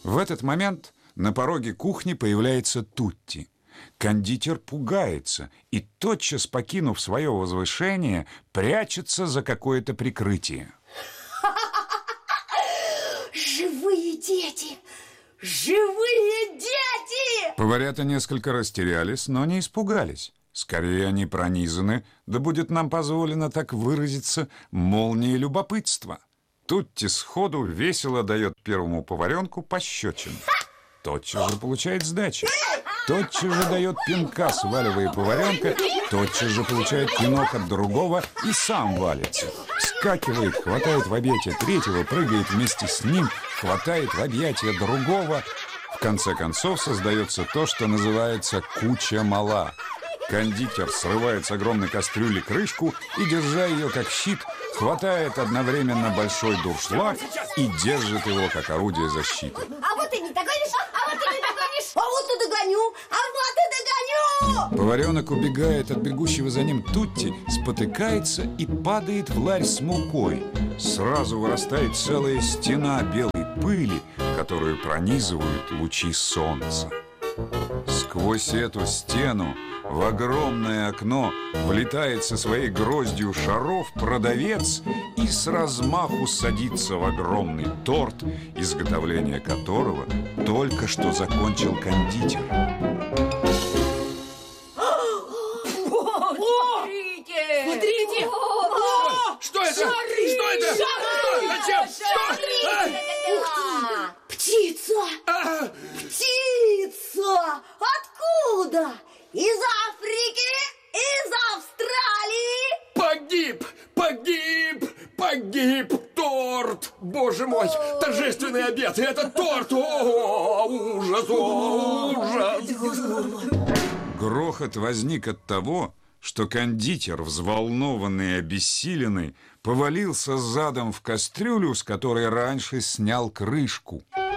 В этот момент на пороге кухни появляется Тутти. Кондитер пугается и, тотчас покинув свое возвышение, прячется за какое-то прикрытие. Живые дети! Живые дети! Поварята несколько растерялись, но не испугались. Скорее, они пронизаны, да будет нам позволено так выразиться, молнией любопытства. Тутти сходу весело дает первому поваренку пощечину. Тотчас же получает сдачи. Тотчас же дает пинка, сваливая поваренка. Тотчас же получает пинок от другого и сам валится. Вскакивает, хватает в объятия третьего, прыгает вместе с ним, хватает в объятия другого. В конце концов создается то, что называется куча мала. Кондитер срывает с огромной кастрюли крышку и, держа ее как щит, хватает одновременно большой дуршлаг и держит его как орудие защиты. А вот и не догонишь, а вот и не догонишь, а вот и догоню, а вот и догоню! Поваренок убегает от бегущего за ним Тутти, спотыкается и падает в ларь с мукой. Сразу вырастает целая стена белой пыли, которую пронизывают лучи солнца. Сквозь эту стену в огромное окно влетает со своей гроздью шаров продавец и с размаху садится в огромный торт, изготовление которого только что закончил кондитер. Смотрите! Смотрите! Что это? Шары! Что это? Шары! Зачем? Смотрите! Птица! Птица! Откуда? Из Африки? Из Австралии? Погиб торт! Боже мой, торжественный обед, и это торт! О, ужас, ужас! Грохот возник от того, что кондитер, взволнованный и обессиленный, повалился задом в кастрюлю, с которой раньше снял крышку.